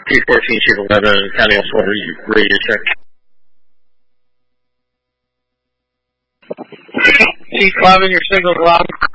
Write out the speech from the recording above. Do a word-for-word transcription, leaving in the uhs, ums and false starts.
P fourteen, Chief eleven, County also radio check. Chief eleven, your signal's loud and